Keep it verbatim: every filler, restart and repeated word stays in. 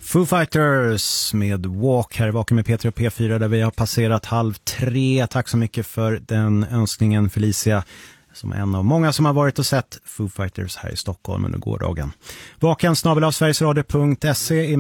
Foo Fighters med Walk här, Vaken med Peter och P fyra där vi har passerat halv tre. Tack så mycket för den önskningen, Felicia, som en av många som har varit och sett Foo Fighters här i Stockholm under gårdagen. Vaken snabel-a sverigesradio punkt se